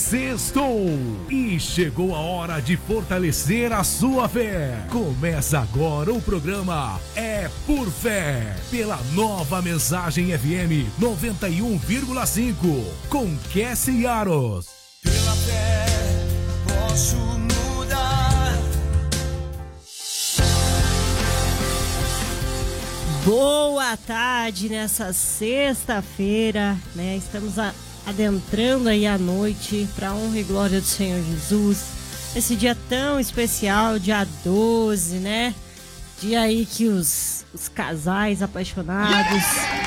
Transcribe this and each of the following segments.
Sextou e chegou a hora de fortalecer a sua fé. Começa agora o programa É por Fé, pela Nova Mensagem FM 91,5, com Cassie Aros. Pela fé posso mudar. Boa tarde nessa sexta-feira, né? Estamos adentrando aí a noite para honra e glória do Senhor Jesus. Esse dia tão especial, dia 12, né? Dia aí que os casais apaixonados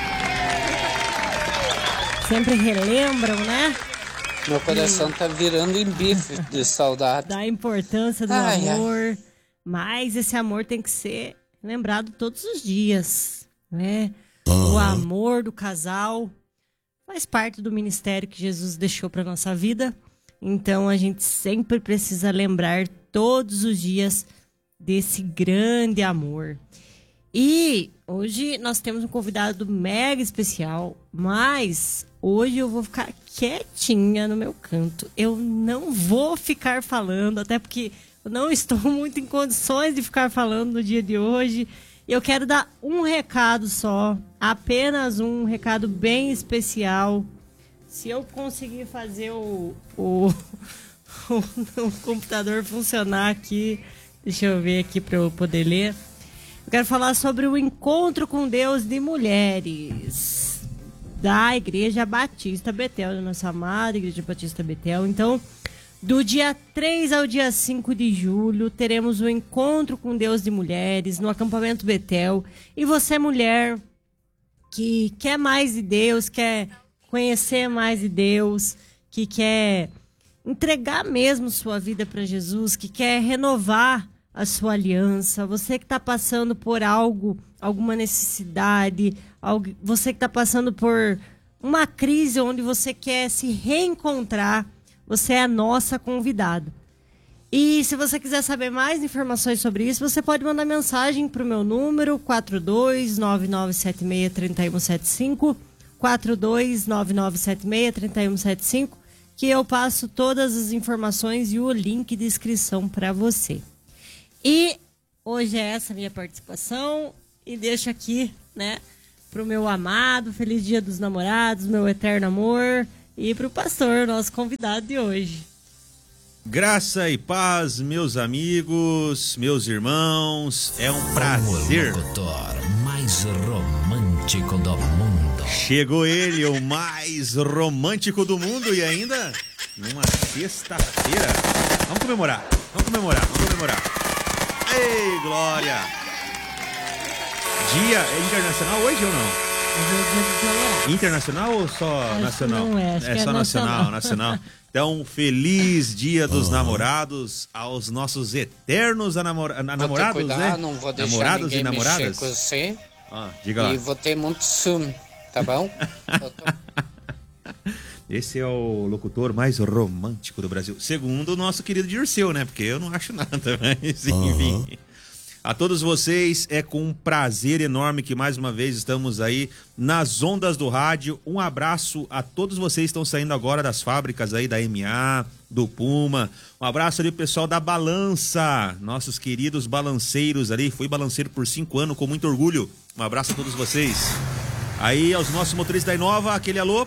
sempre relembram, né? Meu coração tá virando em bife de saudade. Da importância do amor. Mas esse amor tem que ser lembrado todos os dias, né? O amor do casal faz parte do ministério que Jesus deixou para nossa vida. Então a gente sempre precisa lembrar todos os dias desse grande amor. E hoje nós temos um convidado mega especial, mas hoje eu vou ficar quietinha no meu canto. Eu não vou ficar falando, até porque eu não estou muito em condições de ficar falando no dia de hoje. Eu quero dar um recado só, apenas um recado bem especial. Se eu conseguir fazer o computador funcionar aqui, deixa eu ver aqui para eu poder ler. Eu quero falar sobre o Encontro com Deus de Mulheres da Igreja Batista Betel, da nossa amada Igreja Batista Betel. Então, do dia 3 ao dia 5 de julho, teremos o Encontro com Deus de Mulheres no acampamento Betel. E você, mulher, que quer mais de Deus, quer conhecer mais de Deus, que quer entregar mesmo sua vida para Jesus, que quer renovar a sua aliança, você que está passando por alguma necessidade, você que está passando por uma crise onde você quer se reencontrar, você é a nossa convidada. E se você quiser saber mais informações sobre isso, você pode mandar mensagem para o meu número 4299763175, 4299763175, que eu passo todas as informações e o link de inscrição para você. E hoje é essa minha participação e deixo aqui, né, pro meu amado, feliz dia dos namorados, meu eterno amor, e pro pastor, nosso convidado de hoje. Graça e paz, meus amigos, meus irmãos, é um prazer. O locutor mais romântico do mundo. Chegou ele, o mais romântico do mundo, e ainda numa sexta-feira. Vamos comemorar. Ei, glória! Dia internacional hoje ou não? Internacional ou só acho nacional? Não é, acho que só nacional. Então, feliz dia dos namorados aos nossos eternos namorados, cuidar, né? Não vou deixar Namorados ninguém e namoradas. mexer com você. Diga lá. E vou ter muito ciúme, tá bom? Esse é o locutor mais romântico do Brasil. Segundo o nosso querido Dirceu, né? Porque eu não acho nada, mas enfim. A todos vocês, é com um prazer enorme que mais uma vez estamos aí nas ondas do rádio. Um abraço a todos vocês que estão saindo agora das fábricas aí da MA, do Puma. Um abraço ali pro pessoal da Balança, nossos queridos balanceiros ali. Fui balanceiro por 5 anos com muito orgulho. Um abraço a todos vocês. Aí aos nossos motoristas da Inova, aquele alô.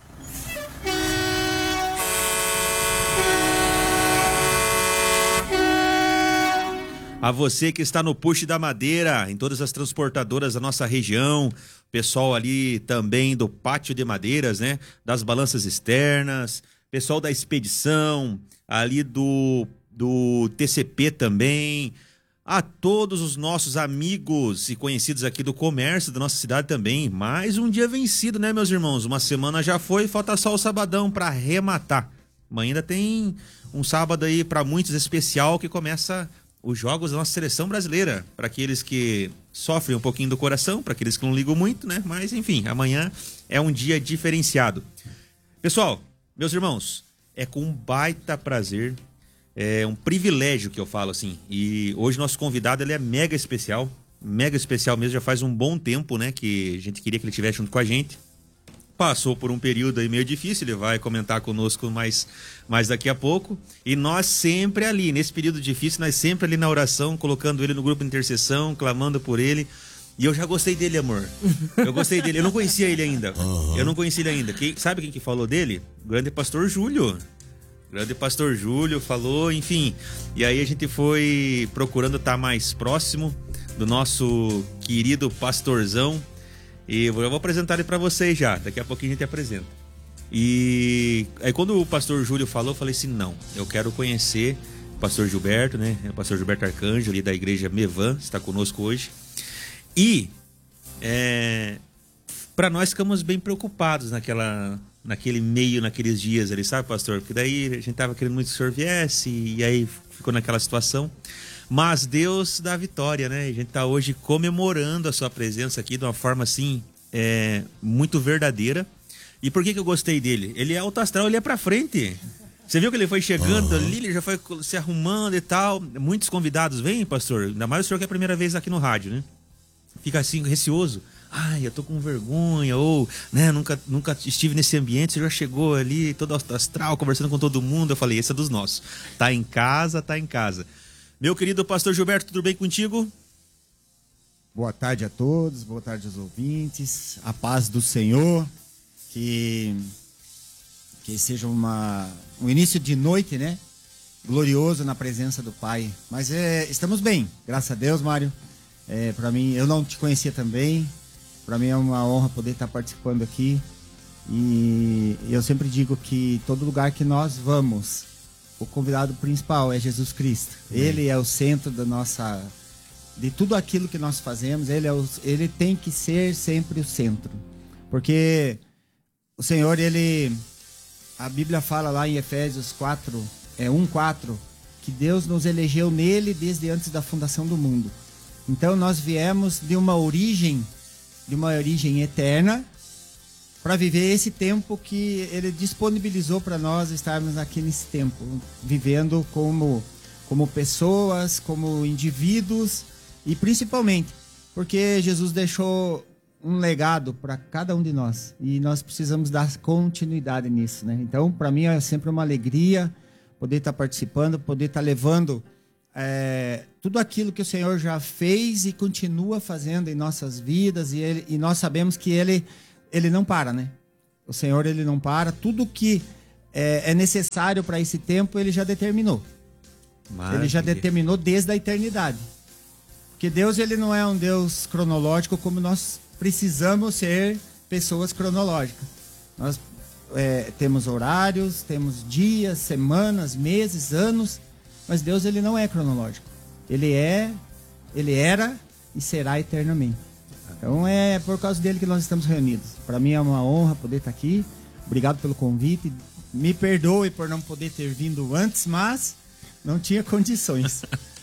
A você que está no Push da Madeira, em todas as transportadoras da nossa região, pessoal ali também do Pátio de Madeiras, né? Das balanças externas, pessoal da expedição, ali do TCP também, a todos os nossos amigos e conhecidos aqui do comércio da nossa cidade também. Mais um dia vencido, né, meus irmãos? Uma semana já foi, falta só o sabadão para arrematar. Mas ainda tem um sábado aí para muitos especial que começa os jogos da nossa seleção brasileira, para aqueles que sofrem um pouquinho do coração, para aqueles que não ligam muito, né? Mas enfim, amanhã é um dia diferenciado. Pessoal, meus irmãos, é com um baita prazer, é um privilégio que eu falo assim, e hoje nosso convidado, ele é mega especial mesmo, já faz um bom tempo, né, que a gente queria que ele estivesse junto com a gente. passou por um período aí meio difícil, ele vai comentar conosco mais daqui a pouco. E nós sempre ali, nesse período difícil, nós sempre ali na oração, colocando ele no grupo de intercessão, clamando por ele. E eu já gostei dele, amor. Eu gostei dele. Eu não conhecia ele ainda. Eu não conhecia ele ainda. Sabe quem que falou dele? O grande pastor Júlio. Grande pastor Júlio falou, enfim. E aí a gente foi procurando estar mais próximo do nosso querido pastorzão. E eu vou apresentar ele para vocês já. Daqui a pouquinho a gente apresenta. E aí quando o pastor Júlio falou, eu falei assim, não, eu quero conhecer o pastor Gilberto, né? O pastor Gilberto Arcanjo, ali da igreja Mevan, está conosco hoje. E para nós ficamos bem preocupados naquele meio, naqueles dias ali, sabe, pastor? Porque daí a gente tava querendo muito que o senhor viesse e aí ficou naquela situação. Mas Deus dá vitória, né? A gente tá hoje comemorando a sua presença aqui de uma forma assim, muito verdadeira. E por que eu gostei dele? Ele é alto astral, ele é pra frente. Você viu que ele foi chegando ali, ele já foi se arrumando e tal. Muitos convidados vêm, pastor, ainda mais o senhor que é a primeira vez aqui no rádio, né? Fica assim, receoso. Ai, eu tô com vergonha, ou, né, nunca estive nesse ambiente, você já chegou ali, todo astral, conversando com todo mundo. Eu falei, esse é dos nossos. Tá em casa, tá em casa. Meu querido pastor Gilberto, tudo bem contigo? Boa tarde a todos, boa tarde aos ouvintes, a paz do Senhor, que seja um início de noite, né, glorioso na presença do Pai. Mas estamos bem, graças a Deus, Mário. Para mim, eu não te conhecia também, para mim é uma honra poder estar participando aqui. E eu sempre digo que todo lugar que nós vamos, o convidado principal é Jesus Cristo. Ele é o centro de tudo aquilo que nós fazemos. Ele tem que ser sempre o centro, porque o Senhor, a Bíblia fala lá em Efésios 1:4, que Deus nos elegeu nele desde antes da fundação do mundo. Então nós viemos de uma origem eterna para viver esse tempo que ele disponibilizou para nós estarmos aqui nesse tempo, vivendo como pessoas, como indivíduos, e principalmente porque Jesus deixou um legado para cada um de nós e nós precisamos dar continuidade nisso, né? Então, para mim é sempre uma alegria poder estar participando, poder estar levando tudo aquilo que o Senhor já fez e continua fazendo em nossas vidas, e nós sabemos que Ele não para, né? O Senhor, Ele não para. Tudo que é necessário para esse tempo, Ele já determinou. Ele já determinou desde a eternidade. Porque Deus, Ele não é um Deus cronológico como nós precisamos ser pessoas cronológicas. Nós temos horários, temos dias, semanas, meses, anos, mas Deus, Ele não é cronológico. Ele era e será eternamente. Então é por causa dele que nós estamos reunidos. Para mim é uma honra poder estar aqui. Obrigado pelo convite. Me perdoe por não poder ter vindo antes, mas não tinha condições.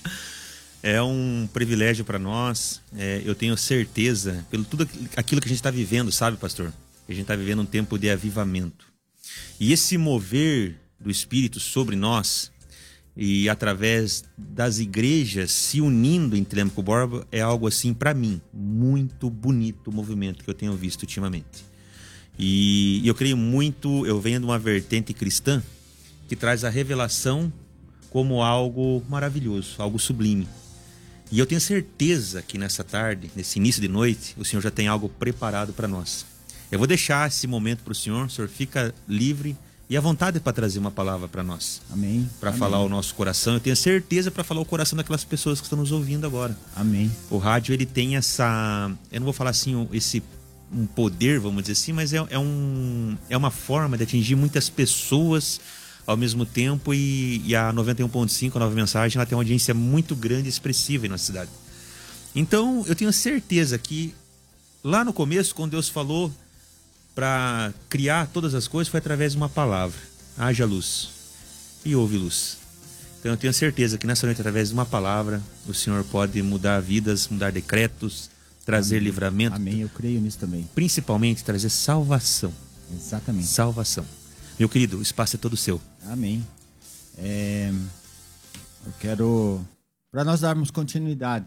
É um privilégio para nós. Eu tenho certeza, pelo tudo aquilo que a gente está vivendo, sabe, pastor? A gente está vivendo um tempo de avivamento. E esse mover do Espírito sobre nós, e através das igrejas se unindo em Telêmaco Borba, é algo assim, para mim, muito bonito o movimento que eu tenho visto ultimamente. E eu creio muito, eu venho de uma vertente cristã que traz a revelação como algo maravilhoso, algo sublime. E eu tenho certeza que nessa tarde, nesse início de noite, o Senhor já tem algo preparado para nós. Eu vou deixar esse momento para o senhor fica livre e à vontade para trazer uma palavra para nós. Amém. Para falar o nosso coração. Eu tenho certeza para falar o coração daquelas pessoas que estão nos ouvindo agora. Amém. O rádio, ele tem essa... Eu não vou falar assim, um poder, vamos dizer assim, mas é uma forma de atingir muitas pessoas ao mesmo tempo. E a 91.5, a Nova Mensagem, ela tem uma audiência muito grande e expressiva em nossa cidade. Então, eu tenho certeza que lá no começo, quando Deus falou para criar todas as coisas, foi através de uma palavra: haja luz, e houve luz. Então eu tenho certeza que nessa noite, através de uma palavra, o Senhor pode mudar vidas, mudar decretos, trazer Amém. Livramento. Amém, eu creio nisso também. Principalmente trazer salvação. Exatamente. Salvação. Meu querido, o espaço é todo seu. Amém. Eu quero, para nós darmos continuidade,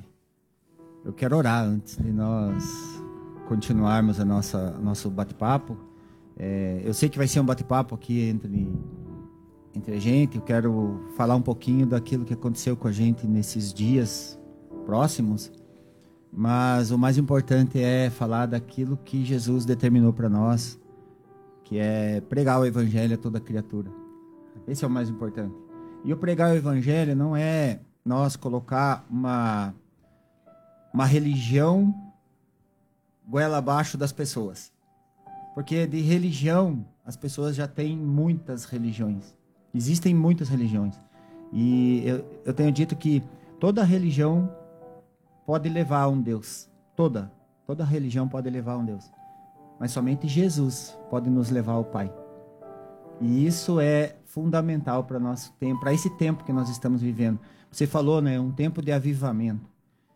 eu quero orar antes de nós continuarmos nosso bate-papo. Eu sei que vai ser um bate-papo aqui entre a gente. Eu quero falar um pouquinho daquilo que aconteceu com a gente nesses dias próximos. Mas o mais importante é falar daquilo que Jesus determinou para nós, que é pregar o evangelho a toda criatura. Esse é o mais importante. E o pregar o evangelho não é nós colocar uma religião goela abaixo das pessoas. Porque de religião, as pessoas já têm muitas religiões. Existem muitas religiões. E eu tenho dito que toda religião pode levar a um Deus. Toda religião pode levar a um Deus. Mas somente Jesus pode nos levar ao Pai. E isso é fundamental para nosso tempo, para esse tempo que nós estamos vivendo. Você falou, né, um tempo de avivamento.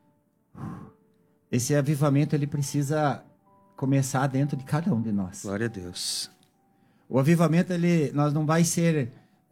Esse avivamento ele precisa começar dentro de cada um de nós. Glória a Deus. O avivamento nós não vai ser,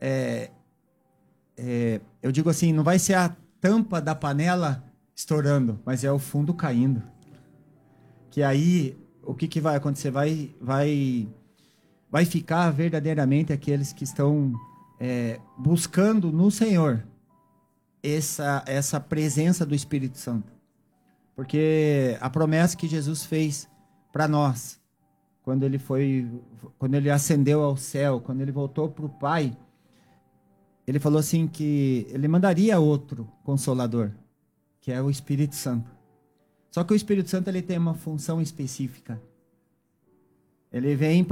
eu digo assim, não vai ser a tampa da panela estourando, mas é o fundo caindo. Que aí o que vai acontecer? Vai ficar verdadeiramente aqueles que estão buscando no Senhor essa presença do Espírito Santo. Porque a promessa que Jesus fez para nós, quando ele ascendeu ao céu, quando ele voltou para o Pai, ele falou assim que ele mandaria outro Consolador, que é o Espírito Santo. Só que o Espírito Santo ele tem uma função específica. Ele vem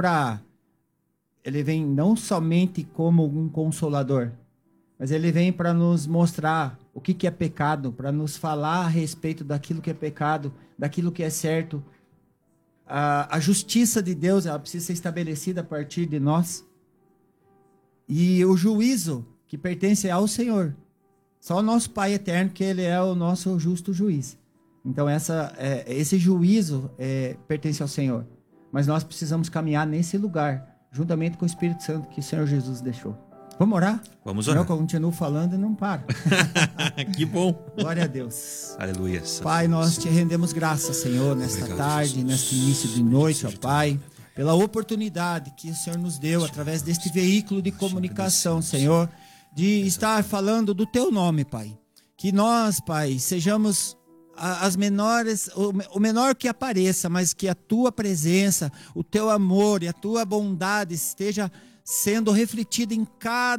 não somente como um consolador, mas ele vem para nos mostrar o que é pecado, para nos falar a respeito daquilo que é pecado, daquilo que é certo. A justiça de Deus ela precisa ser estabelecida a partir de nós. E o juízo que pertence ao Senhor. Só o nosso Pai eterno, que ele é o nosso justo juiz. Então esse juízo pertence ao Senhor. Mas nós precisamos caminhar nesse lugar, juntamente com o Espírito Santo que o Senhor Jesus deixou. Vamos orar? Vamos orar. Eu continuo falando e não paro. Que bom. Glória a Deus. Aleluia. Pai, nós te rendemos graças, Senhor, nesta tarde, neste início de noite, ó Pai, pela oportunidade que o Senhor nos deu através deste veículo de comunicação, Senhor, de estar falando do teu nome, Pai. Que nós, Pai, sejamos as menores, o menor que apareça, mas que a tua presença, o teu amor e a tua bondade esteja sendo refletida em cada